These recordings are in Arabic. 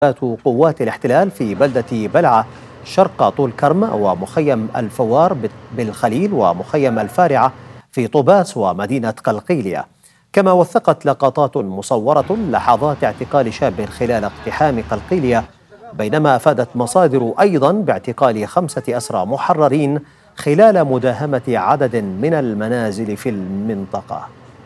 قوات الاحتلال في بلدة بلعة شرق طول كرم ومخيم الفوار بالخليل ومخيم الفارعة في طوباس ومدينة قلقيلية. كما وثقت لقطات مصورة لحظات اعتقال شاب خلال اقتحام قلقيلية، بينما أفادت مصادر أيضا باعتقال 5 أسرى محررين خلال مداهمة عدد من المنازل في المنطقة.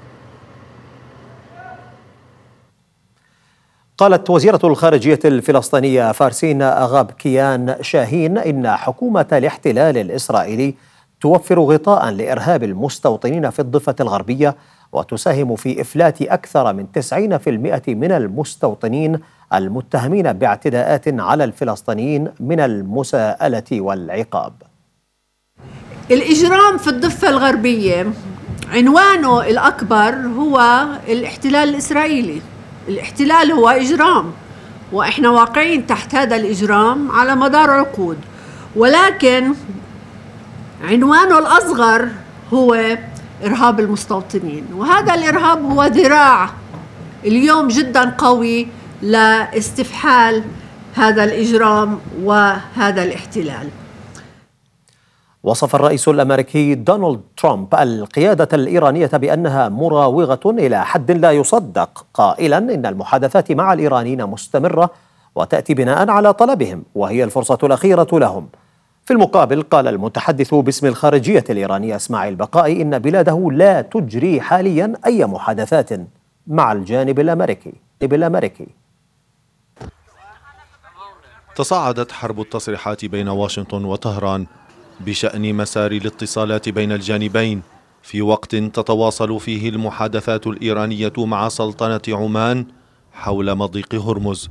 قالت وزيرة الخارجية الفلسطينية فارسين أغابكيان شاهين إن حكومة الاحتلال الإسرائيلي توفر غطاء لإرهاب المستوطنين في الضفة الغربية، وتساهم في إفلات أكثر من 90% من المستوطنين المتهمين باعتداءات على الفلسطينيين من المساءلة والعقاب. الإجرام في الضفة الغربية عنوانه الأكبر هو الاحتلال الإسرائيلي. الاحتلال هو إجرام، وإحنا واقعين تحت هذا الإجرام على مدار عقود، ولكن عنوانه الأصغر هو إرهاب المستوطنين، وهذا الإرهاب هو ذراع اليوم جدا قوي لاستفحال هذا الإجرام وهذا الاحتلال. وصف الرئيس الأمريكي دونالد ترامب القيادة الإيرانية بأنها مراوغة إلى حد لا يصدق، قائلا إن المحادثات مع الإيرانيين مستمرة وتأتي بناء على طلبهم، وهي الفرصة الأخيرة لهم. في المقابل قال المتحدث باسم الخارجية الإيرانية إسماعيل بقائي إن بلاده لا تجري حاليا أي محادثات مع الجانب الأمريكي. تصاعدت حرب التصريحات بين واشنطن وطهران بشأن مسار الاتصالات بين الجانبين، في وقت تتواصل فيه المحادثات الإيرانية مع سلطنة عمان حول مضيق هرمز.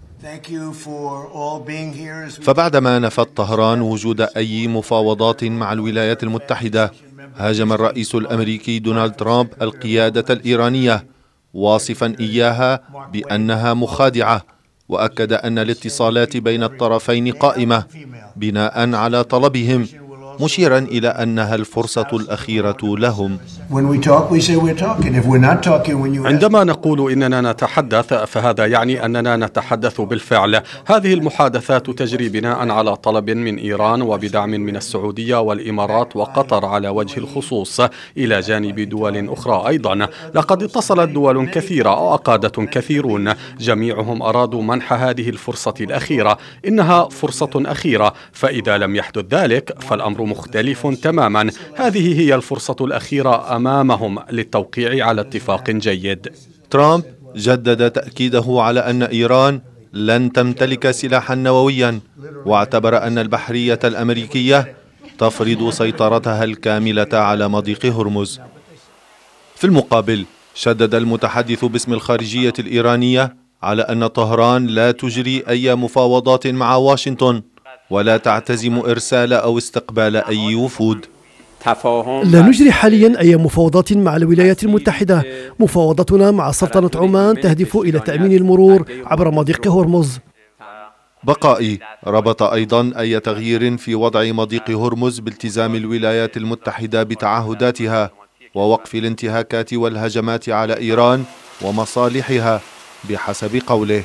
فبعدما نفت طهران وجود أي مفاوضات مع الولايات المتحدة، هاجم الرئيس الأمريكي دونالد ترامب القيادة الإيرانية، واصفا إياها بأنها مخادعة، وأكد أن الاتصالات بين الطرفين قائمة بناء على طلبهم، مشيرا إلى أنها الفرصة الأخيرة لهم. عندما نقول إننا نتحدث فهذا يعني أننا نتحدث بالفعل. هذه المحادثات تجري بناء على طلب من إيران وبدعم من السعودية والإمارات وقطر على وجه الخصوص، إلى جانب دول أخرى أيضا. لقد اتصلت دول كثيرة وأقادة كثيرون، جميعهم أرادوا منح هذه الفرصة الأخيرة. إنها فرصة أخيرة، فإذا لم يحدث ذلك فالأمر مختلف تماما. هذه هي الفرصة الأخيرة أمامهم للتوقيع على اتفاق جيد. ترامب جدد تأكيده على أن إيران لن تمتلك سلاحا نوويا، واعتبر أن البحرية الأمريكية تفرض سيطرتها الكاملة على مضيق هرمز. في المقابل شدد المتحدث باسم الخارجية الإيرانية على أن طهران لا تجري أي مفاوضات مع واشنطن، ولا تعتزم إرسال أو استقبال أي وفود. لا نجري حاليا أي مفاوضات مع الولايات المتحدة. مفاوضتنا مع سلطنة عمان تهدف إلى تأمين المرور عبر مضيق هرمز. بقائي ربط أيضا أي تغيير في وضع مضيق هرمز بالتزام الولايات المتحدة بتعهداتها ووقف الانتهاكات والهجمات على إيران ومصالحها بحسب قوله.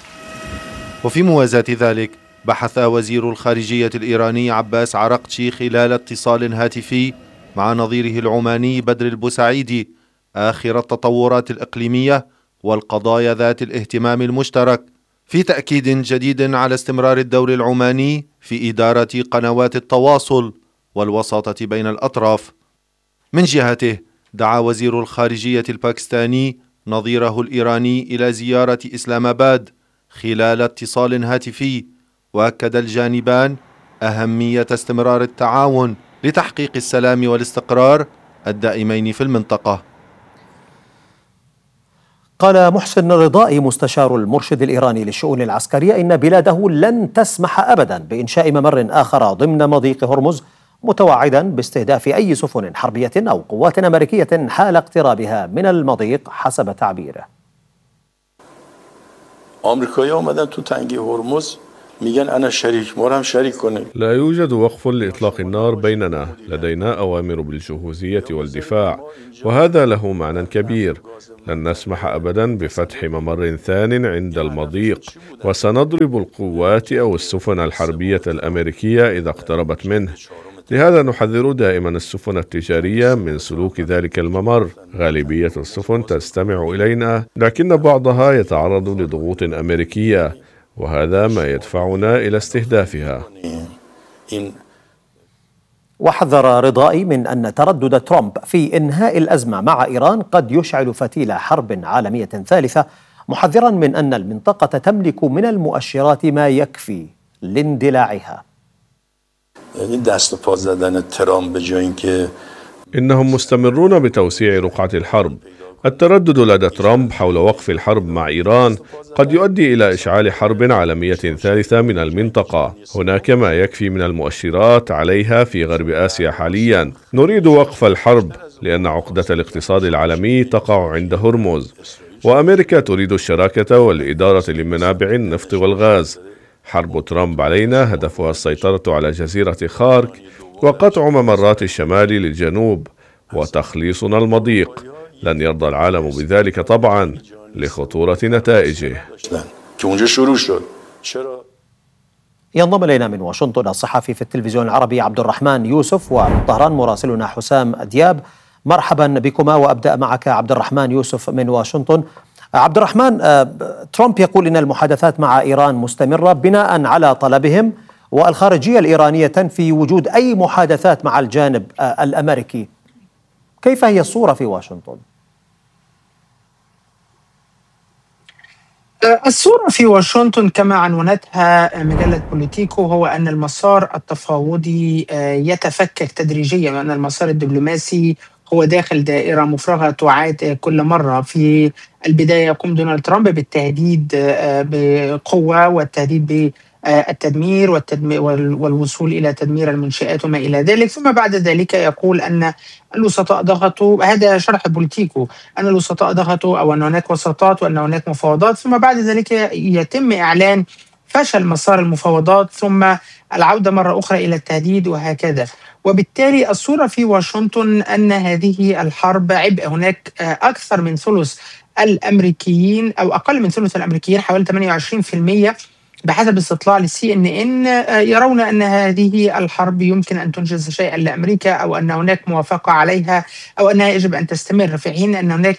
وفي موازاة ذلك بحث وزير الخارجية الإيراني عباس عرقتشي خلال اتصال هاتفي مع نظيره العماني بدر البوسعيدي آخر التطورات الإقليمية والقضايا ذات الاهتمام المشترك، في تأكيد جديد على استمرار الدور العماني في إدارة قنوات التواصل والوساطة بين الأطراف. من جهته دعا وزير الخارجية الباكستاني نظيره الإيراني إلى زيارة إسلام آباد خلال اتصال هاتفي، وأكد الجانبان أهمية استمرار التعاون لتحقيق السلام والاستقرار الدائمين في المنطقة. قال محسن رضائي مستشار المرشد الإيراني للشؤون العسكرية إن بلاده لن تسمح أبدا بإنشاء ممر آخر ضمن مضيق هرمز، متوعدا باستهداف أي سفن حربية أو قوات أمريكية حال اقترابها من المضيق حسب تعبيره. لا يوجد وقف لإطلاق النار بيننا، لدينا أوامر بالجهوزية والدفاع، وهذا له معنى كبير. لن نسمح أبدا بفتح ممر ثان عند المضيق، وسنضرب القوات أو السفن الحربية الأمريكية إذا اقتربت منه. لهذا نحذر دائما السفن التجارية من سلوك ذلك الممر. غالبية السفن تستمع إلينا، لكن بعضها يتعرض لضغوط أمريكية، وهذا ما يدفعنا إلى استهدافها. وحذر رضائي من أن تردد ترامب في إنهاء الأزمة مع إيران قد يشعل فتيل حرب عالمية ثالثة، محذرا من أن المنطقة تملك من المؤشرات ما يكفي لاندلاعها. إنهم مستمرون بتوسيع رقعة الحرب. التردد لدى ترامب حول وقف الحرب مع إيران قد يؤدي إلى إشعال حرب عالمية ثالثة من المنطقة. هناك ما يكفي من المؤشرات عليها في غرب آسيا حاليا. نريد وقف الحرب لأن عقدة الاقتصاد العالمي تقع عند هرمز، وأمريكا تريد الشراكة والإدارة لمنابع النفط والغاز. حرب ترامب علينا هدفها السيطرة على جزيرة خارك وقطع ممرات الشمال للجنوب وتخليصنا المضيق. لن يرضى العالم بذلك طبعا لخطورة نتائجه. ينضم إلينا من واشنطن الصحفي في التلفزيون العربي عبد الرحمن يوسف، ومن طهران مراسلنا حسام دياب. مرحبا بكما، وأبدأ معك عبد الرحمن يوسف من واشنطن. عبد الرحمن، ترامب يقول إن المحادثات مع إيران مستمرة بناء على طلبهم، والخارجية الإيرانية تنفي وجود أي محادثات مع الجانب الأمريكي. كيف هي الصورة في واشنطن؟ الصورة في واشنطن كما عنونتها مجلة بوليتيكو هو أن المسار التفاوضي يتفكك تدريجيا، وأن المسار الدبلوماسي هو داخل دائرة مفرغة تعاد كل مرة. في البداية يقوم دونالد ترامب بالتهديد بقوة والتهديد بالتدمير والوصول إلى تدمير المنشآت وما إلى ذلك، ثم بعد ذلك يقول أن الوسطاء ضغطوا. هذا شرح بوليتيكو، أن الوسطاء ضغطوا أو أن هناك وساطات وأن هناك مفاوضات، ثم بعد ذلك يتم إعلان فشل مسار المفاوضات ثم العودة مرة أخرى إلى التهديد وهكذا. وبالتالي الصورة في واشنطن أن هذه الحرب عبء. هناك أكثر من ثلث الأمريكيين أو أقل من ثلث الأمريكيين، حوالي 28% بحسب استطلاع للCNN، يرون أن هذه الحرب يمكن أن تنجز شيئا لأمريكا، أو أن هناك موافقة عليها، أو أنها يجب أن تستمر، في حين أن هناك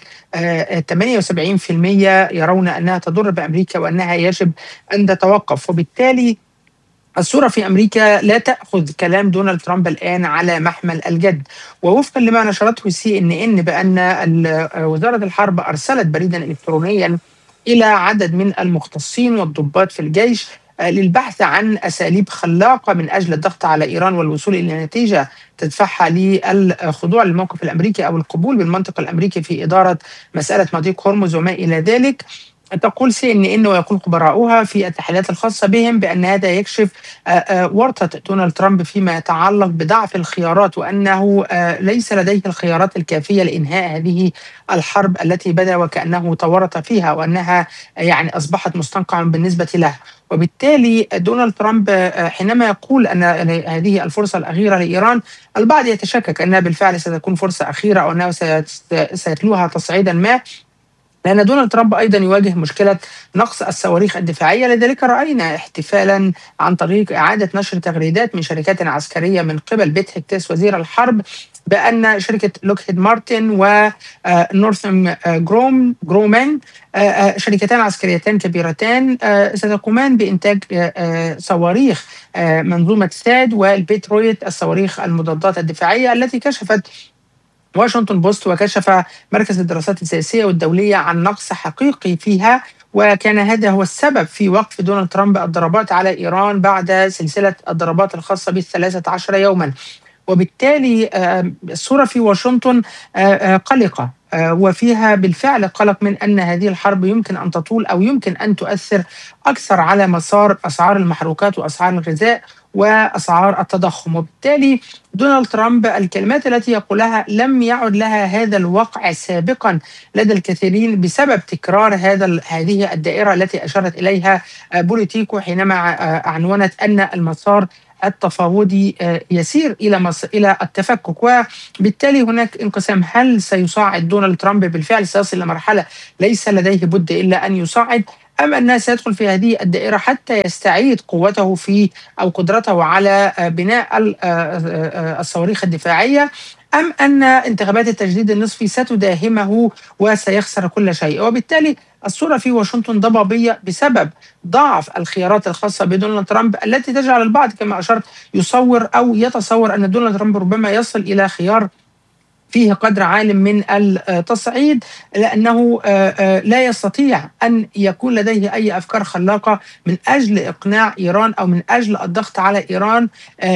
78% يرون أنها تضر بأمريكا وأنها يجب أن تتوقف. وبالتالي الصورة في أمريكا لا تأخذ كلام دونالد ترامب الآن على محمل الجد. ووفقا لما نشرته CNN بأن وزارة الحرب أرسلت بريدا إلكترونيا إلى عدد من المختصين والضباط في الجيش للبحث عن أساليب خلاقة من أجل الضغط على إيران والوصول إلى نتيجة تدفعها للخضوع للموقف الأمريكي أو القبول بالمنطق الأمريكي في إدارة مسألة مضيق هرمز وما إلى ذلك. تقول CNN ويقول خبراؤها في التحليلات الخاصة بهم بأن هذا يكشف ورطة دونالد ترامب فيما يتعلق بضعف الخيارات، وأنه ليس لديه الخيارات الكافية لإنهاء هذه الحرب التي بدا وكأنه تورط فيها، وأنها يعني أصبحت مستنقعا بالنسبة له. وبالتالي دونالد ترامب حينما يقول أن هذه الفرصة الأخيرة لإيران، البعض يتشكك أنها بالفعل ستكون فرصة أخيرة أو أنه سيتلوها تصعيدا ما، لأن دونالد ترامب أيضا يواجه مشكلة نقص الصواريخ الدفاعية. لذلك رأينا احتفالا عن طريق إعادة نشر تغريدات من شركات عسكرية من قبل بيت هكتس وزير الحرب بأن شركة لوكهيد مارتن ونورثم جرومان شركتان عسكريتان كبيرتان ستقومان بإنتاج صواريخ منظومة ثاد والبيترويت، الصواريخ المضادات الدفاعية التي كشفت واشنطن بوست وكشف مركز الدراسات السياسية والدولية عن نقص حقيقي فيها، وكان هذا هو السبب في وقف دونالد ترامب الضربات على إيران بعد سلسلة الضربات الخاصة ب13 يوما. وبالتالي الصورة في واشنطن قلقة، وفيها بالفعل قلق من أن هذه الحرب يمكن أن تطول أو يمكن أن تؤثر أكثر على مسار أسعار المحروقات وأسعار الغذاء وأسعار التضخم. وبالتالي دونالد ترامب الكلمات التي يقولها لم يعد لها هذا الوقع سابقا لدى الكثيرين بسبب تكرار هذه الدائرة التي أشارت إليها بوليتيكو حينما أعنونت أن المسار التفاوضي يسير الى التفكك، وبالتالي هناك انقسام. هل سيصعد دونالد ترامب بالفعل، سيصل الى مرحله ليس لديه بد الا ان يصعد، ام انه سيدخل في هذه الدائره حتى يستعيد قوته في او قدرته على بناء الصواريخ الدفاعيه، أم أن انتخابات التجديد النصفي ستداهمه وسيخسر كل شيء؟ وبالتالي الصورة في واشنطن ضبابية بسبب ضعف الخيارات الخاصة بدونالد ترامب، التي تجعل البعض كما أشرت يصور أو يتصور أن دونالد ترامب ربما يصل إلى خيار فيه قدر عال من التصعيد، لأنه لا يستطيع أن يكون لديه أي أفكار خلاقة من أجل إقناع إيران أو من أجل الضغط على إيران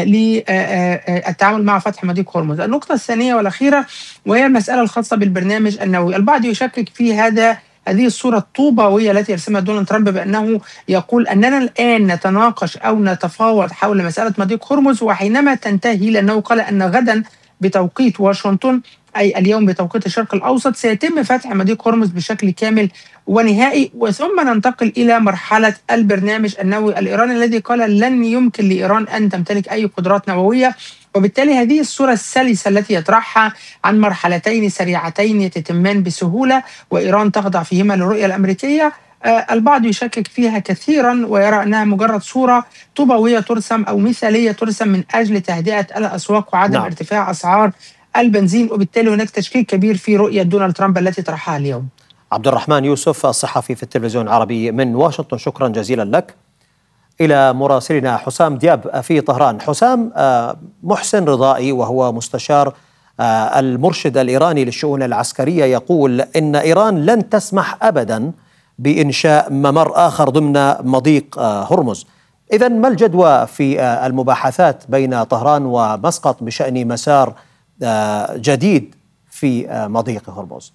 للتعامل مع فتح مضيق هرمز. النقطة الثانية والأخيرة وهي المسألة الخاصة بالبرنامج النووي. البعض يشكك في هذه الصورة الطوبوية التي يرسمها دونالد ترامب، بأنه يقول أننا الآن نتناقش أو نتفاوض حول مسألة مضيق هرمز، وحينما تنتهي، لأنه قال أن غدا بتوقيت واشنطن أي اليوم بتوقيت الشرق الأوسط سيتم فتح مضيق هرمز بشكل كامل ونهائي، وثم ننتقل إلى مرحلة البرنامج النووي الإيراني الذي قال لن يمكن لإيران أن تمتلك أي قدرات نووية. وبالتالي هذه الصورة السلسة التي يطرحها عن مرحلتين سريعتين يتتمان بسهولة وإيران تخضع فيهما للرؤية الأمريكية، البعض يشكك فيها كثيرا ويرى أنها مجرد صورة طوبوية ترسم أو مثالية ترسم من أجل تهدئة الأسواق وعدم ارتفاع أسعار البنزين. وبالتالي هناك تشكيك كبير في رؤية دونالد ترامب التي طرحها اليوم. عبد الرحمن يوسف الصحفي في التلفزيون العربي من واشنطن، شكرا جزيلا لك. إلى مراسلنا حسام دياب في طهران. حسام، محسن رضائي وهو مستشار المرشد الإيراني للشؤون العسكرية يقول إن إيران لن تسمح أبدا بإنشاء ممر آخر ضمن مضيق هرمز. إذن ما الجدوى في المباحثات بين طهران ومسقط بشأن مسار جديد في مضيق هرمز؟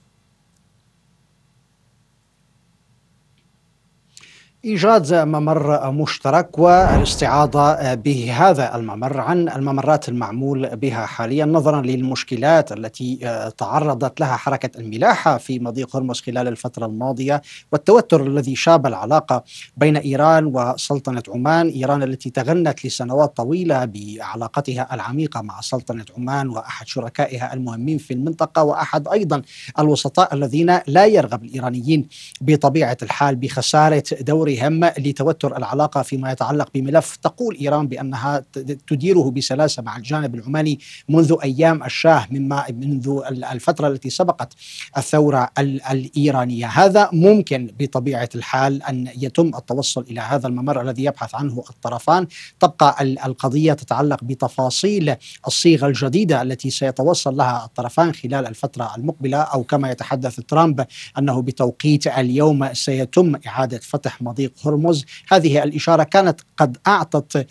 إيجاد ممر مشترك والاستعاضة بهذا الممر عن الممرات المعمول بها حاليا، نظرا للمشكلات التي تعرضت لها حركة الملاحة في مضيق هرمز خلال الفترة الماضية، والتوتر الذي شاب العلاقة بين إيران وسلطنة عمان. إيران التي تغنت لسنوات طويلة بعلاقتها العميقة مع سلطنة عمان وأحد شركائها المهمين في المنطقة، وأحد أيضا الوسطاء الذين لا يرغب الإيرانيين بطبيعة الحال بخسارة دورهم لتوتر العلاقة فيما يتعلق بملف تقول إيران بأنها تديره بسلاسة مع الجانب العماني منذ أيام الشاه، منذ الفترة التي سبقت الثورة الإيرانية. هذا ممكن بطبيعة الحال أن يتم التوصل إلى هذا الممر الذي يبحث عنه الطرفان. تبقى القضية تتعلق بتفاصيل الصيغة الجديدة التي سيتوصل لها الطرفان خلال الفترة المقبلة، أو كما يتحدث ترامب أنه بتوقيت اليوم سيتم إعادة فتح مضيق هرمز. هذه الإشارة كانت قد أعطت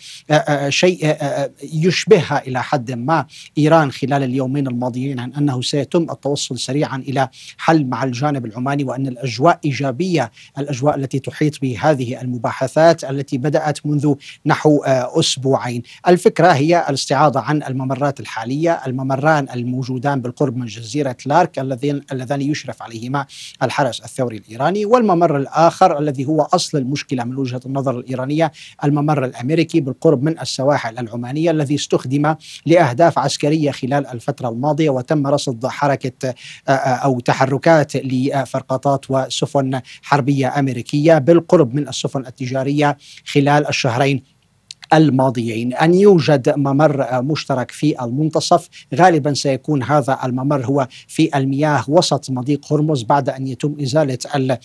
شيء يشبهها إلى حد ما إيران خلال اليومين الماضيين عن أنه سيتم التوصل سريعا إلى حل مع الجانب العماني، وأن الأجواء إيجابية، الأجواء التي تحيط بهذه المباحثات التي بدأت منذ نحو أسبوعين. الفكرة هي الاستعاضة عن الممرات الحالية، الممران الموجودان بالقرب من جزيرة لارك اللذان يشرف عليهما الحرس الثوري الإيراني، والممر الآخر الذي هو أصل المشكلة من وجهة النظر الإيرانية الممر الأمريكي بالقرب من السواحل العمانية الذي استخدم لأهداف عسكرية خلال الفترة الماضية، وتم رصد حركة أو تحركات لفرقاطات وسفن حربية أمريكية بالقرب من السفن التجارية خلال الشهرين الماضيين. أن يوجد ممر مشترك في المنتصف، غالبا سيكون هذا الممر هو في المياه وسط مضيق هرمز بعد أن يتم إزالة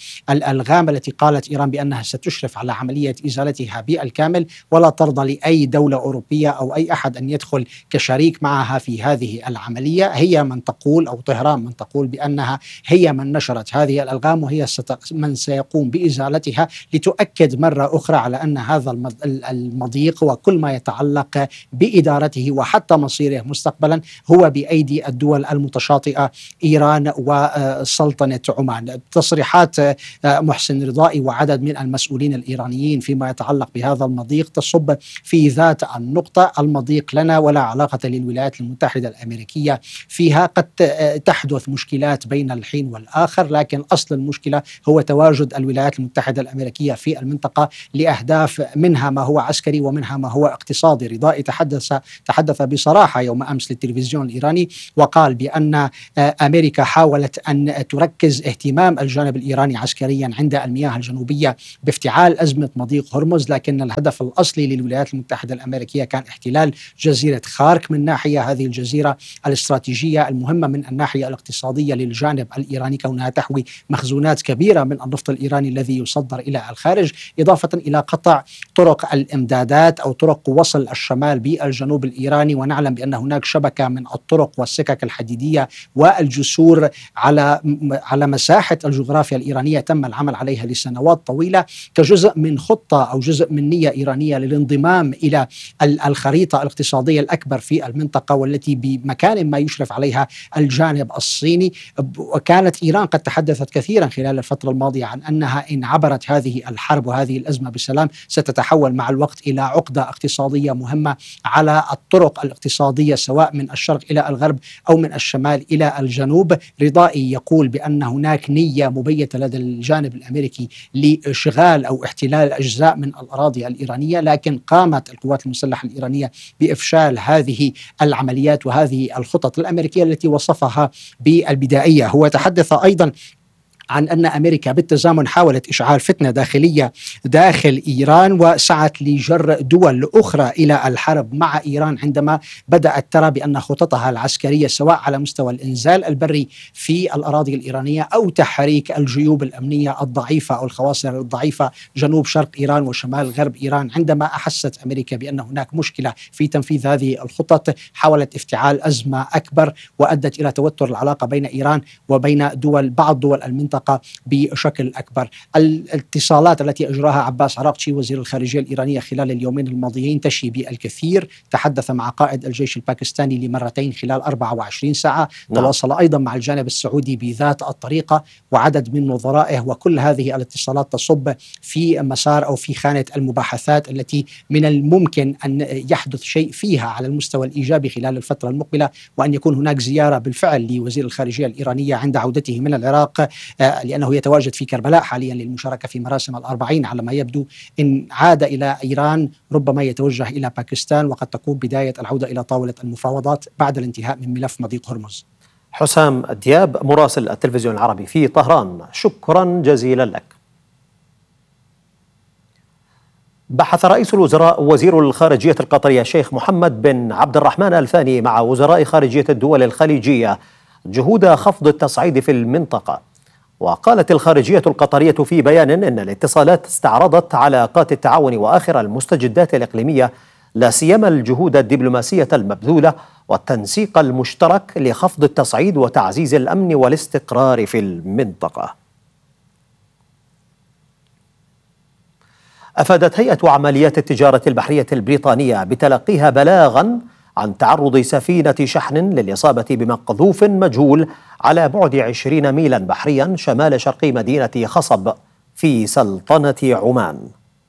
الألغام التي قالت إيران بأنها ستشرف على عملية إزالتها بالكامل، ولا ترضى لأي دولة أوروبية أو أي أحد أن يدخل كشريك معها في هذه العملية. هي من تقول، أو طهران من تقول بأنها هي من نشرت هذه الألغام، وهي من سيقوم بإزالتها لتؤكد مرة أخرى على أن هذا المضيق المضيق وكل ما يتعلق بإدارته وحتى مصيره مستقبلا هو بأيدي الدول المتشاطئة إيران وسلطنة عمان. تصريحات محسن رضائي وعدد من المسؤولين الإيرانيين فيما يتعلق بهذا المضيق تصب في ذات النقطة. المضيق لنا ولا علاقة للولايات المتحدة الأمريكية فيها. قد تحدث مشكلات بين الحين والآخر، لكن أصل المشكلة هو تواجد الولايات المتحدة الأمريكية في المنطقة لأهداف منها ما هو عسكري ومنها ما هو اقتصادي. رضائي تحدث بصراحة يوم أمس للتلفزيون الإيراني وقال بأن أمريكا حاولت أن تركز اهتمام الجانب الإيراني عسكريا عند المياه الجنوبية بافتعال أزمة مضيق هرمز، لكن الهدف الأصلي للولايات المتحدة الأمريكية كان احتلال جزيرة خارك من ناحية، هذه الجزيرة الاستراتيجية المهمة من الناحية الاقتصادية للجانب الإيراني كونها تحوي مخزونات كبيرة من النفط الإيراني الذي يصدر إلى الخارج، إضافة إلى قطع طرق الإمدادات أو طرق وصل الشمال بالجنوب الإيراني. ونعلم بأن هناك شبكة من الطرق والسكك الحديدية والجسور على مساحة الجغرافيا الإيرانية تم العمل عليها لسنوات طويلة كجزء من خطة أو جزء من نية إيرانية للانضمام إلى الخريطة الاقتصادية الأكبر في المنطقة والتي بمكان ما يشرف عليها الجانب الصيني. وكانت إيران قد تحدثت كثيرا خلال الفترة الماضية عن أنها إن عبرت هذه الحرب وهذه الأزمة بسلام ستتحول مع الوقت إلى عقدة اقتصادية مهمة على الطرق الاقتصادية سواء من الشرق إلى الغرب أو من الشمال إلى الجنوب. رضائي يقول بأن هناك نية مبيتة لدى الجانب الأمريكي لإشغال أو احتلال أجزاء من الأراضي الإيرانية، لكن قامت القوات المسلحة الإيرانية بإفشال هذه العمليات وهذه الخطط الأمريكية التي وصفها بالبدائية. هو تحدث أيضا عن أن أمريكا بالتزامن حاولت إشعال فتنة داخلية داخل إيران وسعت لجر دول أخرى إلى الحرب مع إيران عندما بدأت ترى بأن خططها العسكرية سواء على مستوى الإنزال البري في الأراضي الإيرانية أو تحريك الجيوب الأمنية الضعيفة أو الخواصر الضعيفة جنوب شرق إيران وشمال غرب إيران. عندما أحست أمريكا بأن هناك مشكلة في تنفيذ هذه الخطط حاولت افتعال أزمة أكبر وأدت إلى توتر العلاقة بين إيران وبين بعض دول المنطقة بشكل أكبر. الاتصالات التي أجراها عباس عراقچي وزير الخارجية الإيرانية خلال اليومين الماضيين تشي بالكثير. تحدث مع قائد الجيش الباكستاني لمرتين خلال 24 ساعة. تواصل أيضا مع الجانب السعودي بذات الطريقة وعدد من نظرائه، وكل هذه الاتصالات تصب في مسار أو في خانة المباحثات التي من الممكن أن يحدث شيء فيها على المستوى الإيجابي خلال الفترة المقبلة، وأن يكون هناك زيارة بالفعل لوزير الخارجية الإيرانية عند عودته من العراق لأنه يتواجد في كربلاء حاليا للمشاركة في مراسم ال40 على ما يبدو. إن عاد إلى إيران ربما يتوجه إلى باكستان، وقد تكون بداية العودة إلى طاولة المفاوضات بعد الانتهاء من ملف مضيق هرمز. حسام دياب مراسل التلفزيون العربي في طهران، شكرا جزيلا لك. بحث رئيس الوزراء وزير الخارجية القطرية الشيخ محمد بن عبد الرحمن الثاني مع وزراء خارجية الدول الخليجية جهود خفض التصعيد في المنطقة. وقالت الخارجية القطرية في بيان إن الاتصالات استعرضت علاقات التعاون وآخر المستجدات الإقليمية، لا سيما الجهود الدبلوماسية المبذولة والتنسيق المشترك لخفض التصعيد وتعزيز الأمن والاستقرار في المنطقة. أفادت هيئة عمليات التجارة البحرية البريطانية بتلقيها بلاغا عن تعرض سفينة شحن للإصابة بمقذوف مجهول على بعد 20 ميلا بحريا شمال شرقي مدينة خصب في سلطنة عمان.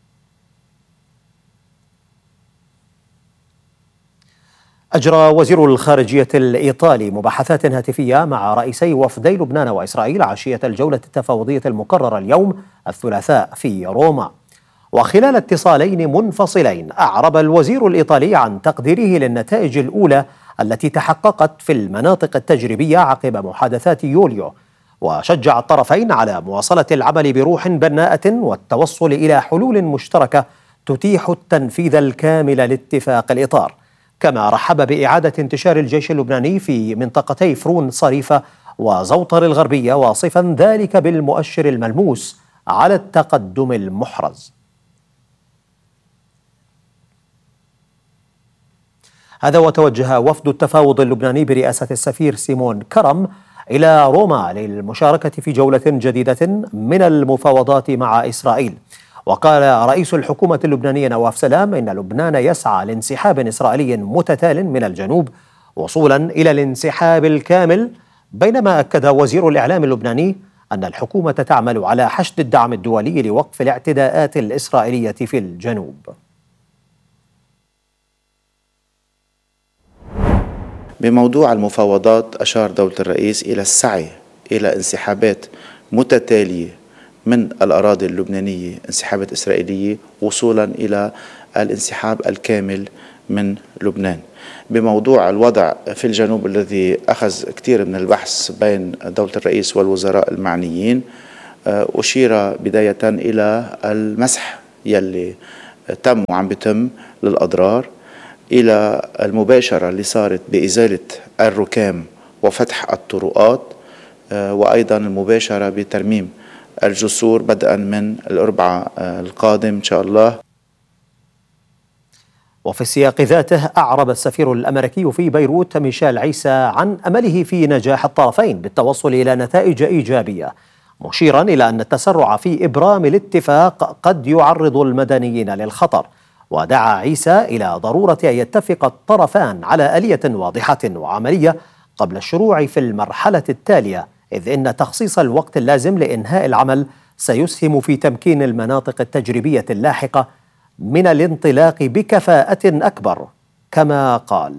أجرى وزير الخارجية الإيطالي مباحثات هاتفية مع رئيسي وفدي لبنان وإسرائيل عشية الجولة التفاوضية المقررة اليوم الثلاثاء في روما. وخلال اتصالين منفصلين أعرب الوزير الإيطالي عن تقديره للنتائج الأولى التي تحققت في المناطق التجريبية عقب محادثات يوليو، وشجع الطرفين على مواصلة العمل بروح بناءة والتوصل إلى حلول مشتركة تتيح التنفيذ الكامل لاتفاق الإطار. كما رحب بإعادة انتشار الجيش اللبناني في منطقتي فرون صريفة وزوطر الغربية، واصفا ذلك بالمؤشر الملموس على التقدم المحرز. هذا وتوجه وفد التفاوض اللبناني برئاسة السفير سيمون كرم إلى روما للمشاركة في جولة جديدة من المفاوضات مع إسرائيل. وقال رئيس الحكومة اللبنانية نواف سلام إن لبنان يسعى لانسحاب إسرائيلي متتال من الجنوب وصولا إلى الانسحاب الكامل، بينما أكد وزير الإعلام اللبناني أن الحكومة تعمل على حشد الدعم الدولي لوقف الاعتداءات الإسرائيلية في الجنوب. بموضوع المفاوضات أشار دولة الرئيس إلى السعي إلى انسحابات متتالية من الأراضي اللبنانية، انسحابات إسرائيلية وصولا إلى الانسحاب الكامل من لبنان. بموضوع الوضع في الجنوب الذي أخذ كثير من البحث بين دولة الرئيس والوزراء المعنيين، أشير بداية إلى المسح يلي تم وعم بيتم للأضرار، إلى المباشرة اللي صارت بإزالة الركام وفتح الطرقات، وأيضا المباشرة بترميم الجسور بدءا من الأربعاء القادم إن شاء الله. وفي السياق ذاته أعرب السفير الأمريكي في بيروت ميشيل عيسى عن أمله في نجاح الطرفين بالتوصل إلى نتائج إيجابية، مشيرا إلى أن التسرع في إبرام الاتفاق قد يعرض المدنيين للخطر. ودعا عيسى إلى ضرورة أن يتفق الطرفان على آلية واضحة وعملية قبل الشروع في المرحلة التالية، إذ إن تخصيص الوقت اللازم لإنهاء العمل سيسهم في تمكين المناطق التجريبية اللاحقة من الانطلاق بكفاءة أكبر. كما قال: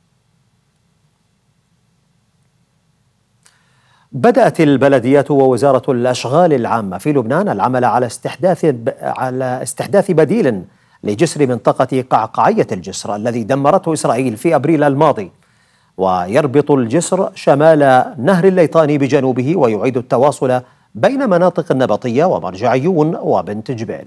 بدأت البلديات ووزارة الأشغال العامة في لبنان العمل على استحداث بديل لجسر منطقة قعقعية الجسر الذي دمرته إسرائيل في أبريل الماضي، ويربط الجسر شمال نهر الليطاني بجنوبه ويعيد التواصل بين مناطق النبطية ومرجعيون وبنت جبال.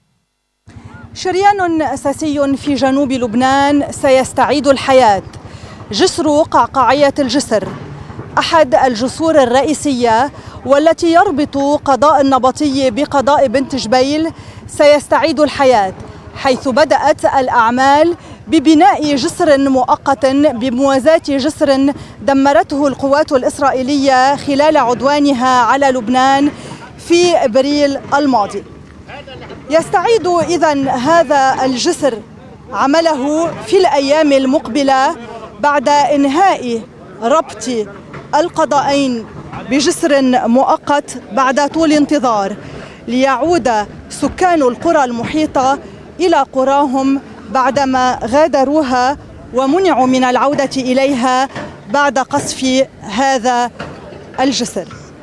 شريان أساسي في جنوب لبنان سيستعيد الحياة. جسر قعقعية الجسر أحد الجسور الرئيسية والتي يربط قضاء النبطي بقضاء بنت جبيل سيستعيد الحياة، حيث بدأت الأعمال ببناء جسر مؤقت بموازاة جسر دمرته القوات الإسرائيلية خلال عدوانها على لبنان في أبريل الماضي. يستعيد إذن هذا الجسر عمله في الأيام المقبلة بعد إنهاء ربط القضاءين بجسر مؤقت بعد طول انتظار، ليعود سكان القرى المحيطة إلى قراهم بعدما غادروها ومنعوا من العودة إليها بعد قصف هذا الجسر.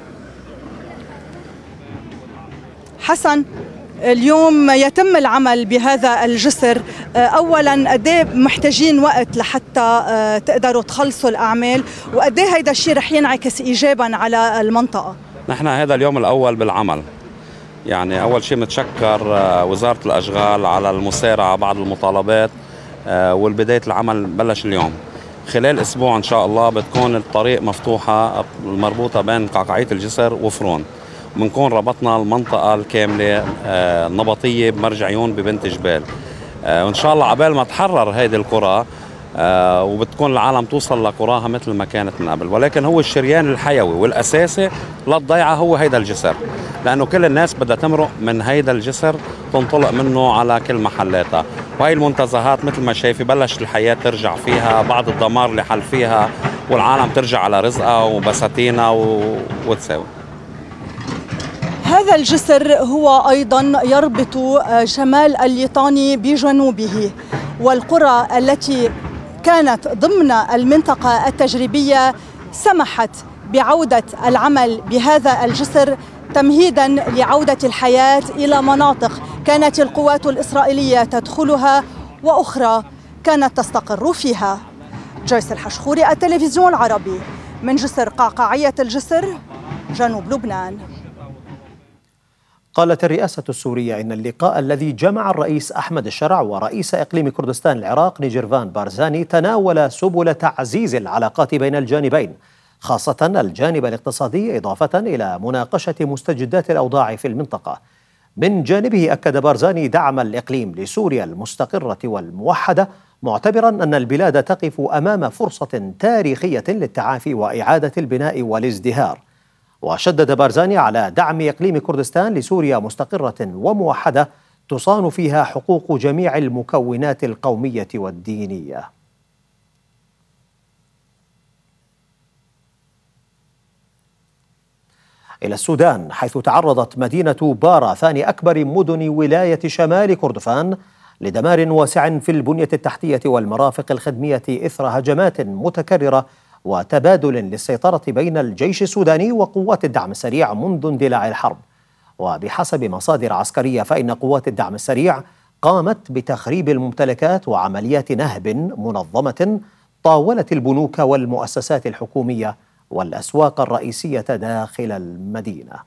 حسن، اليوم يتم العمل بهذا الجسر، اولا قد ايه محتاجين وقت لحتى تقدروا تخلصوا الاعمال، وقد ايه هيدا الشيء رح ينعكس ايجابا على المنطقه؟ نحن هذا اليوم الاول بالعمل، يعني اول شيء متشكر وزاره الاشغال على المسارعه بعض المطالبات، والبدايه العمل بلش اليوم. خلال اسبوع ان شاء الله بتكون الطريق مفتوحه المربوطه بين قعقعيه الجسر وفرون، بنكون ربطنا المنطقة الكاملة النبطية بمرجعيون ببنت جبال، وإن شاء الله عبال ما تحرر هيدي القرى وبتكون العالم توصل لقراها مثل ما كانت من قبل. ولكن هو الشريان الحيوي والأساسي للضيعة هو هيدا الجسر، لأنه كل الناس بدها تمرق من هيدا الجسر تنطلق منه على كل محلاتها، وهي المنتزهات مثل ما شايفي بلش الحياة ترجع فيها، بعض الدمار اللي حل فيها، والعالم ترجع على رزقها وبساتينها وتساوي. هذا الجسر هو أيضا يربط شمال الليطاني بجنوبه، والقرى التي كانت ضمن المنطقة التجريبية سمحت بعودة العمل بهذا الجسر تمهيدا لعودة الحياة إلى مناطق كانت القوات الإسرائيلية تدخلها وأخرى كانت تستقر فيها. جويس الحشخوري، التلفزيون العربي، من جسر قعقعية الجسر، جنوب لبنان. قالت الرئاسة السورية إن اللقاء الذي جمع الرئيس أحمد الشرع ورئيس إقليم كردستان العراق نيجيرفان بارزاني تناول سبل تعزيز العلاقات بين الجانبين، خاصة الجانب الاقتصادي، إضافة إلى مناقشة مستجدات الأوضاع في المنطقة. من جانبه أكد بارزاني دعم الإقليم لسوريا المستقرة والموحدة، معتبرا أن البلاد تقف أمام فرصة تاريخية للتعافي وإعادة البناء والازدهار. وشدد بارزاني على دعم إقليم كردستان لسوريا مستقرة وموحدة تصان فيها حقوق جميع المكونات القومية والدينية. إلى السودان، حيث تعرضت مدينة بارا ثاني أكبر مدن ولاية شمال كردفان لدمار واسع في البنية التحتية والمرافق الخدمية إثر هجمات متكررة وتبادل للسيطرة بين الجيش السوداني وقوات الدعم السريع منذ اندلاع الحرب. وبحسب مصادر عسكرية فإن قوات الدعم السريع قامت بتخريب الممتلكات وعمليات نهب منظمة طاولت البنوك والمؤسسات الحكومية والأسواق الرئيسية داخل المدينة.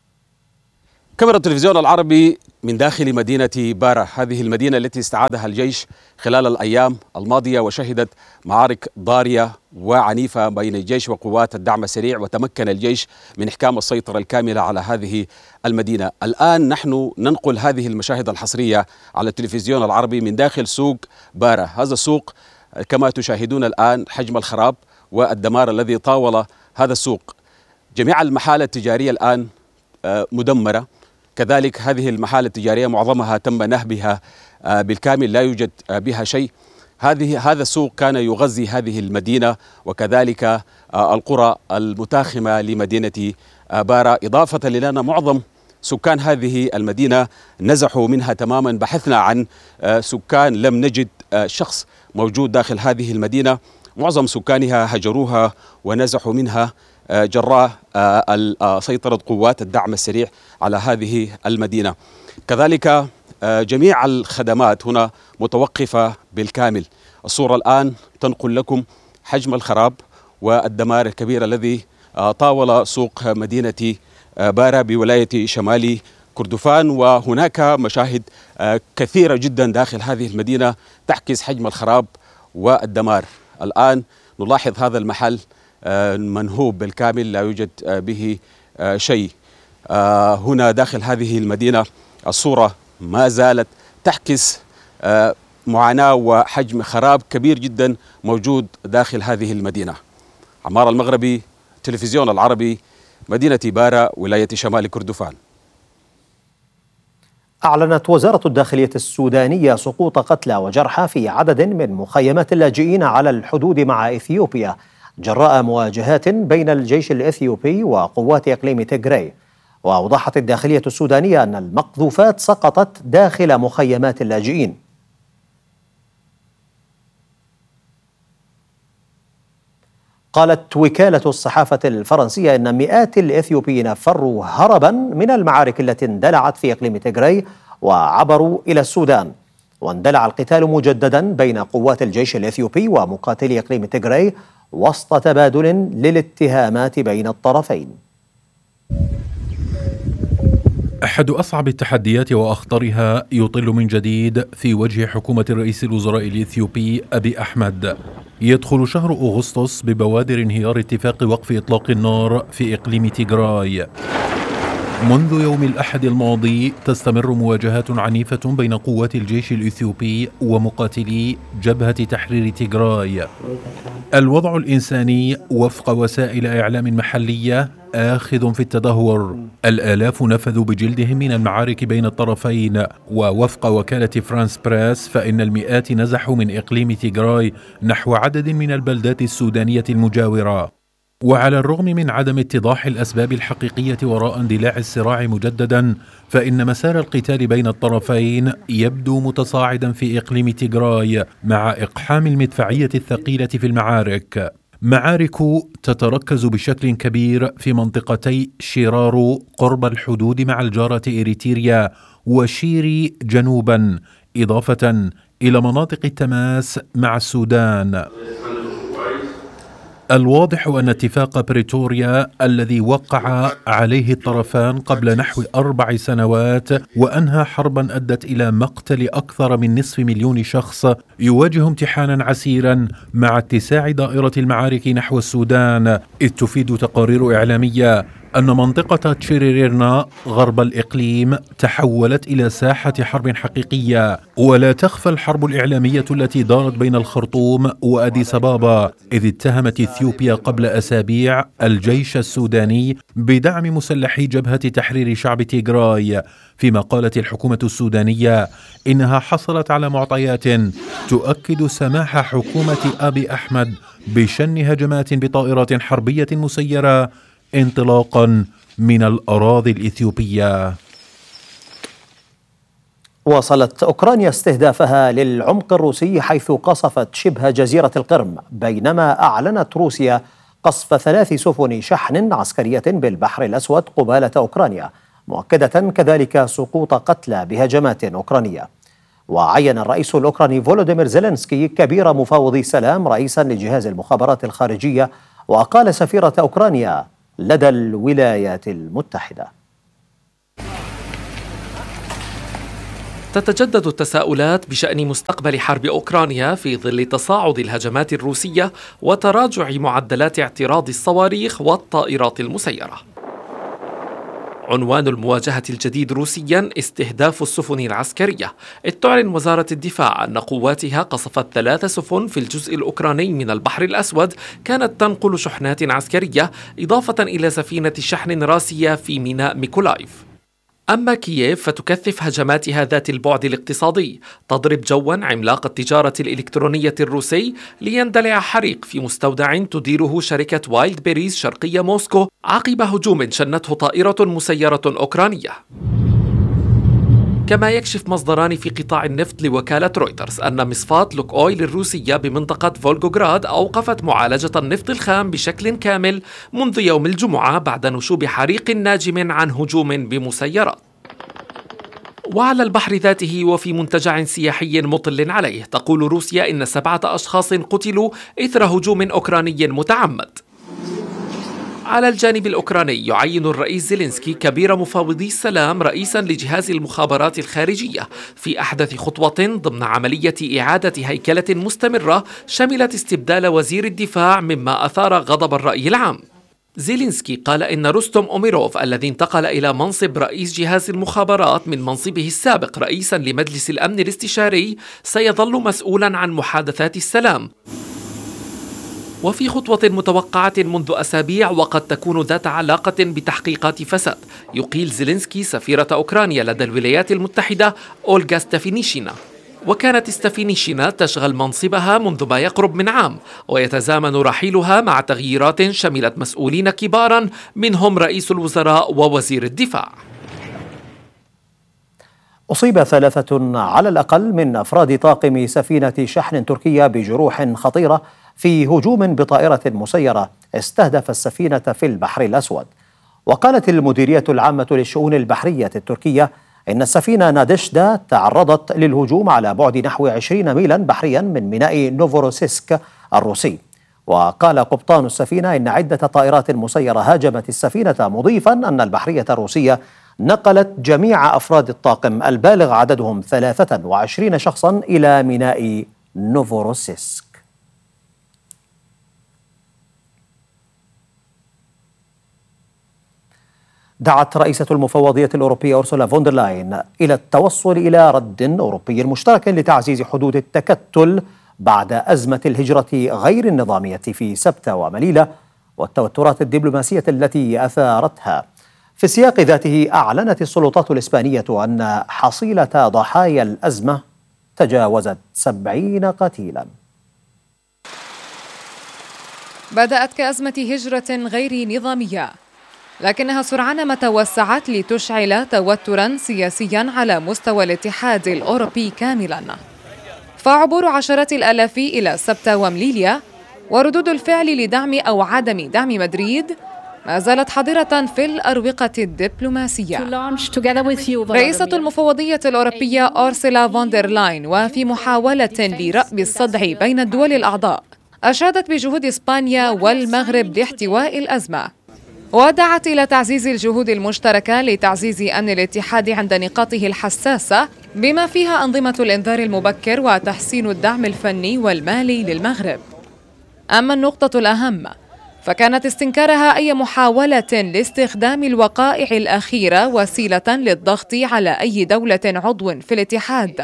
كاميرا التلفزيون العربي من داخل مدينة بارا، هذه المدينة التي استعادها الجيش خلال الأيام الماضية وشهدت معارك ضارية وعنيفة بين الجيش وقوات الدعم السريع، وتمكن الجيش من إحكام السيطرة الكاملة على هذه المدينة. الآن نحن ننقل هذه المشاهد الحصرية على التلفزيون العربي من داخل سوق بارا. هذا السوق كما تشاهدون الآن حجم الخراب والدمار الذي طاول هذا السوق. جميع المحال التجارية الآن مدمرة، كذلك هذه المحال التجارية معظمها تم نهبها بالكامل، لا يوجد بها شيء. هذا السوق كان يغذي هذه المدينة وكذلك القرى المتاخمة لمدينة بارا، إضافة لأن معظم سكان هذه المدينة نزحوا منها تماما. بحثنا عن سكان لم نجد شخص موجود داخل هذه المدينة، معظم سكانها هجروها ونزحوا منها جراء سيطرة قوات الدعم السريع على هذه المدينة. كذلك جميع الخدمات هنا متوقفة بالكامل. الصورة الآن تنقل لكم حجم الخراب والدمار الكبير الذي طاول سوق مدينة بارا بولاية شمال كردفان، وهناك مشاهد كثيرة جدا داخل هذه المدينة تعكس حجم الخراب والدمار. الآن نلاحظ هذا المحل منهوب بالكامل، لا يوجد به شيء. هنا داخل هذه المدينة الصورة ما زالت تعكس معاناة وحجم خراب كبير جدا موجود داخل هذه المدينة. عمار المغربي، تلفزيون العربي، مدينة بارا، ولاية شمال كردفان. أعلنت وزارة الداخلية السودانية سقوط قتلى وجرحى في عدد من مخيمات اللاجئين على الحدود مع إثيوبيا جراء مواجهات بين الجيش الإثيوبي وقوات إقليم تيغراي. وأوضحت الداخلية السودانية أن المقذوفات سقطت داخل مخيمات اللاجئين. قالت وكالة الصحافة الفرنسية إن مئات الإثيوبيين فروا هربا من المعارك التي اندلعت في إقليم تيغراي وعبروا إلى السودان. واندلع القتال مجددا بين قوات الجيش الإثيوبي ومقاتلي إقليم تيغراي وسط تبادل للاتهامات بين الطرفين. أحد أصعب التحديات وأخطرها يطل من جديد في وجه حكومة رئيس الوزراء الإثيوبي أبي أحمد. يدخل شهر أغسطس ببوادر انهيار اتفاق وقف إطلاق النار في إقليم تيغراي. منذ يوم الأحد الماضي تستمر مواجهات عنيفة بين قوات الجيش الإثيوبي ومقاتلي جبهة تحرير تيغراي. الوضع الإنساني وفق وسائل إعلام محلية آخذ في التدهور. الآلاف نفذوا بجلدهم من المعارك بين الطرفين، ووفق وكالة فرانس بريس فإن المئات نزحوا من إقليم تيغراي نحو عدد من البلدات السودانية المجاورة. وعلى الرغم من عدم اتضاح الأسباب الحقيقية وراء اندلاع الصراع مجددا، فإن مسار القتال بين الطرفين يبدو متصاعدا في إقليم تيغراي مع إقحام المدفعية الثقيلة في المعارك. معارك تتركز بشكل كبير في منطقتي شيرارو قرب الحدود مع الجارة إريتريا وشيري جنوبا، إضافة إلى مناطق التماس مع السودان. الواضح أن اتفاق بريتوريا الذي وقع عليه الطرفان قبل نحو 4 سنوات وأنهى حربا أدت إلى مقتل أكثر من 500,000 شخص يواجه امتحانا عسيرا مع اتساع دائرة المعارك نحو السودان، إذ تفيد تقارير إعلامية أن منطقة تشيريريرنا غرب الإقليم تحولت إلى ساحة حرب حقيقية، ولا تخفى الحرب الإعلامية التي دارت بين الخرطوم وأديس أبابا، إذ اتهمت إثيوبيا قبل أسابيع الجيش السوداني بدعم مسلحي جبهة تحرير شعب تيغراي، فيما قالت الحكومة السودانية إنها حصلت على معطيات تؤكد سماح حكومة أبي أحمد بشن هجمات بطائرات حربية مسيرة انطلاقا من الأراضي الإثيوبية. واصلت أوكرانيا استهدافها للعمق الروسي حيث قصفت شبه جزيرة القرم، بينما أعلنت روسيا قصف 3 سفن شحن عسكرية بالبحر الأسود قبالة أوكرانيا، مؤكدة كذلك سقوط قتلى بهجمات أوكرانية. وعين الرئيس الأوكراني فولوديمير زيلينسكي كبير مفاوضي السلام رئيسا لجهاز المخابرات الخارجية، وأقال سفيرة أوكرانيا لدى الولايات المتحدة. تتجدد التساؤلات بشأن مستقبل حرب أوكرانيا في ظل تصاعد الهجمات الروسية وتراجع معدلات اعتراض الصواريخ والطائرات المسيرة. عنوان المواجهة الجديد روسيا استهداف السفن العسكرية، إذ تعلن وزارة الدفاع أن قواتها قصفت 3 سفن في الجزء الأوكراني من البحر الأسود كانت تنقل شحنات عسكرية، إضافة إلى سفينة شحن راسية في ميناء ميكولايف. أما كييف فتكثف هجماتها ذات البعد الاقتصادي، تضرب جوا عملاق التجارة الإلكترونية الروسي ليندلع حريق في مستودع تديره شركة وايلد بيريز شرقي موسكو عقب هجوم شنته طائرة مسيرة أوكرانية. كما يكشف مصدران في قطاع النفط لوكالة رويترز أن مصفاة لوك أويل الروسية بمنطقة فولغوغراد أوقفت معالجة النفط الخام بشكل كامل منذ يوم الجمعة بعد نشوب حريق ناجم عن هجوم بمسيرات. وعلى البحر ذاته وفي منتجع سياحي مطل عليه، تقول روسيا إن 7 أشخاص قتلوا إثر هجوم أوكراني متعمد. على الجانب الأوكراني يعين الرئيس زيلينسكي كبير مفاوضي السلام رئيسا لجهاز المخابرات الخارجية في أحدث خطوة ضمن عملية إعادة هيكلة مستمرة شملت استبدال وزير الدفاع، مما أثار غضب الرأي العام. زيلينسكي قال إن روستوم أوميروف الذي انتقل إلى منصب رئيس جهاز المخابرات من منصبه السابق رئيسا لمجلس الأمن الاستشاري سيظل مسؤولا عن محادثات السلام، وفي خطوة متوقعة منذ أسابيع وقد تكون ذات علاقة بتحقيقات فساد، يقيل زيلينسكي سفيرة أوكرانيا لدى الولايات المتحدة أولغا ستافينيشينا. وكانت ستافينيشينا تشغل منصبها منذ ما يقرب من عام، ويتزامن رحيلها مع تغييرات شملت مسؤولين كبارا منهم رئيس الوزراء ووزير الدفاع. أصيب 3 على الأقل من أفراد طاقم سفينة شحن تركية بجروح خطيرة في هجوم بطائرة مسيرة استهدف السفينة في البحر الأسود. وقالت المديرية العامة للشؤون البحرية التركية إن السفينة نادشدا تعرضت للهجوم على بعد نحو 20 ميلا بحريا من ميناء نوفوروسيسك الروسي. وقال قبطان السفينة إن عدة طائرات مسيرة هاجمت السفينة، مضيفا أن البحرية الروسية نقلت جميع أفراد الطاقم البالغ عددهم 23 شخصا إلى ميناء نوفوروسيسك. دعت رئيسة المفوضية الأوروبية أورسولا فون دير لاين إلى التوصل إلى رد أوروبي مشترك لتعزيز حدود التكتل بعد أزمة الهجرة غير النظامية في سبتة ومليلة والتوترات الدبلوماسية التي أثارتها. في السياق ذاته أعلنت السلطات الإسبانية أن حصيلة ضحايا الأزمة تجاوزت 70 قتيلا. بدأت كأزمة هجرة غير نظامية، لكنها سرعان ما توسعت لتشعل توترا سياسيا على مستوى الاتحاد الأوروبي كاملا. فعبور عشرات الآلاف إلى سبتة ومليليا وردود الفعل لدعم أو عدم دعم مدريد ما زالت حاضرة في الأروقة الدبلوماسية. رئيسة المفوضية الأوروبية أورسولا فون دير لاين وفي محاولة لرأب الصدع بين الدول الأعضاء أشادت بجهود إسبانيا والمغرب لاحتواء الأزمة، ودعت إلى تعزيز الجهود المشتركة لتعزيز أمن الاتحاد عند نقاطه الحساسة بما فيها أنظمة الإنذار المبكر وتحسين الدعم الفني والمالي للمغرب. أما النقطة الأهم فكانت استنكارها أي محاولة لاستخدام الوقائع الأخيرة وسيلة للضغط على أي دولة عضو في الاتحاد.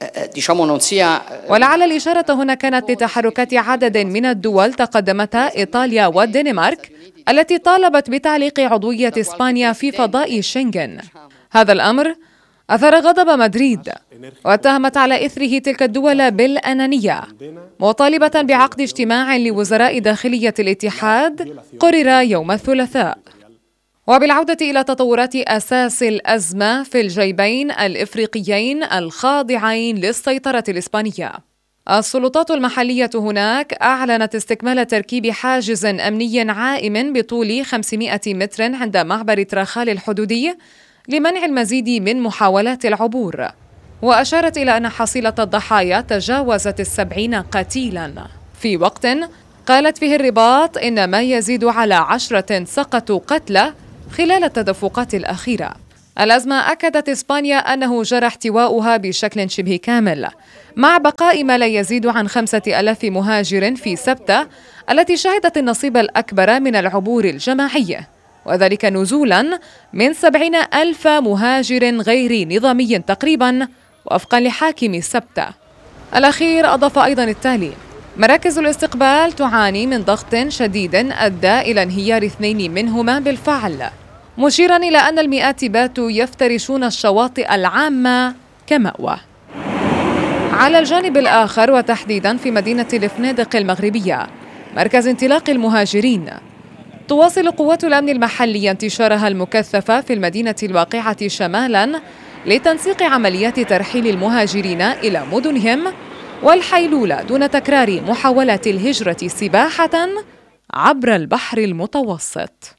ولعل الإشارة هنا كانت لتحركات عدد من الدول تقدمتها إيطاليا والدنمارك التي طالبت بتعليق عضوية إسبانيا في فضاء شنغن. هذا الأمر أثار غضب مدريد، واتهمت على إثره تلك الدول بالأنانية، مطالبة بعقد اجتماع لوزراء داخلية الاتحاد قرر يوم الثلاثاء. وبالعودة إلى تطورات أساس الأزمة في الجيبين الإفريقيين الخاضعين للسيطرة الإسبانية، السلطات المحلية هناك أعلنت استكمال تركيب حاجز أمني عائم بطول 500 متر عند معبر تراخال الحدودي لمنع المزيد من محاولات العبور، وأشارت إلى أن حصيلة الضحايا تجاوزت 70 قتيلا، في وقت قالت فيه الرباط إن ما يزيد على 10 سقطوا قتلى خلال التدفقات الأخيرة. الأزمة أكدت إسبانيا أنه جرى احتواؤها بشكل شبه كامل، مع بقاء ما لا يزيد عن 5000 مهاجر في سبتة التي شهدت النصيب الأكبر من العبور الجماعي، وذلك نزولا من 70,000 مهاجر غير نظامي تقريبا وفقا لحاكم سبتة. الأخير أضاف أيضا التالي: مراكز الاستقبال تعاني من ضغط شديد أدى إلى انهيار 2 منهما بالفعل، مشيرا إلى أن المئات باتوا يفترشون الشواطئ العامة كمأوى. على الجانب الآخر وتحديدا في مدينة الفنادق المغربية مركز انطلاق المهاجرين، تواصل قوات الأمن المحلي انتشارها المكثف في المدينة الواقعة شمالا لتنسيق عمليات ترحيل المهاجرين إلى مدنهم والحيلولة دون تكرار محاولات الهجرة سباحة عبر البحر المتوسط.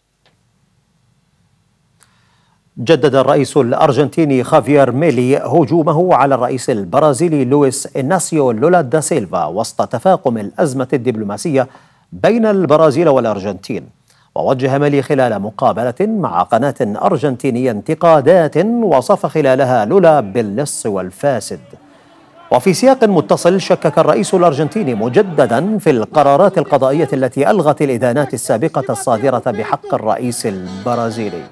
جدد الرئيس الأرجنتيني خافير ميلي هجومه على الرئيس البرازيلي لويس إناسيو لولا دا سيلفا وسط تفاقم الأزمة الدبلوماسية بين البرازيل والأرجنتين. ووجه ميلي خلال مقابلة مع قناة أرجنتينية انتقادات وصف خلالها لولا باللص والفاسد. وفي سياق متصل شكك الرئيس الأرجنتيني مجددا في القرارات القضائية التي ألغت الإدانات السابقة الصادرة بحق الرئيس البرازيلي.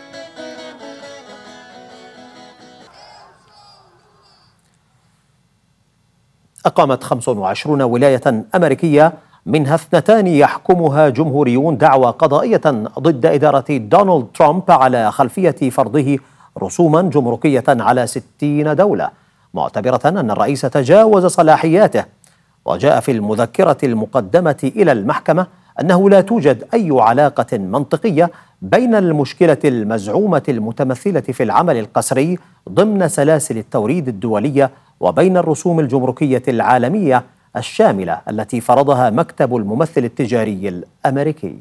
أقامت 25 ولاية أمريكية منها 2 يحكمها جمهوريون دعوى قضائية ضد إدارة دونالد ترامب على خلفية فرضه رسوما جمركية على 60 دولة، معتبرة أن الرئيس تجاوز صلاحياته. وجاء في المذكرة المقدمة إلى المحكمة أنه لا توجد أي علاقة منطقية بين المشكلة المزعومة المتمثلة في العمل القسري ضمن سلاسل التوريد الدولية وبين الرسوم الجمركية العالمية الشاملة التي فرضها مكتب الممثل التجاري الأمريكي.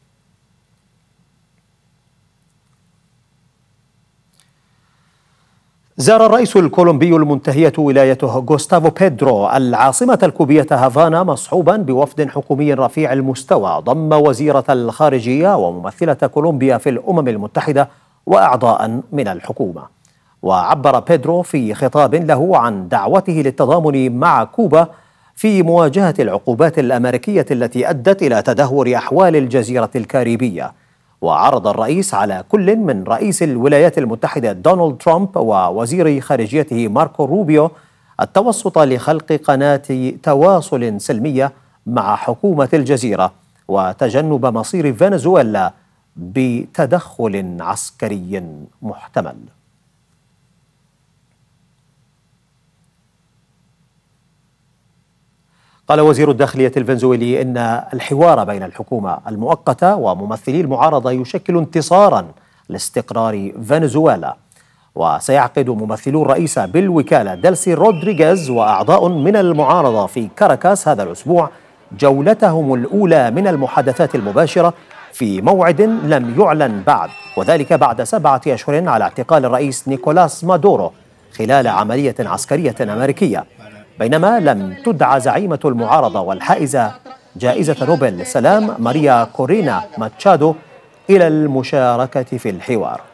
زار الرئيس الكولومبي المنتهية ولايته غوستافو بيدرو العاصمة الكوبية هافانا مصحوبا بوفد حكومي رفيع المستوى ضم وزيرة الخارجية وممثلة كولومبيا في الأمم المتحدة وأعضاء من الحكومة. وعبر بيدرو في خطاب له عن دعوته للتضامن مع كوبا في مواجهة العقوبات الأمريكية التي أدت إلى تدهور أحوال الجزيرة الكاريبية. وعرض الرئيس على كل من رئيس الولايات المتحدة دونالد ترامب ووزير خارجيته ماركو روبيو التوسط لخلق قناة تواصل سلمية مع حكومة الجزيرة وتجنب مصير فنزويلا بتدخل عسكري محتمل. قال وزير الداخلية الفنزويلي إن الحوار بين الحكومة المؤقتة وممثلي المعارضة يشكل انتصارا لاستقرار فنزويلا. وسيعقد ممثلو الرئيس بالوكالة ديلسي رودريغيز وأعضاء من المعارضة في كاراكاس هذا الأسبوع جولتهم الأولى من المحادثات المباشرة في موعد لم يعلن بعد، وذلك بعد 7 أشهر على اعتقال الرئيس نيكولاس مادورو خلال عملية عسكرية أمريكية، بينما لم تدعى زعيمة المعارضة والحائزة جائزة نوبل للسلام ماريا كورينا ماتشادو إلى المشاركة في الحوار.